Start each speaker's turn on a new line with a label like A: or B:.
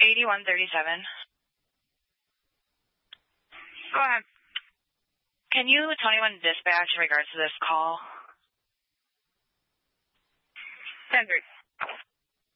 A: 8137.
B: Go ahead.
A: Can you tell me when dispatch in regards to this call?
B: 10-3.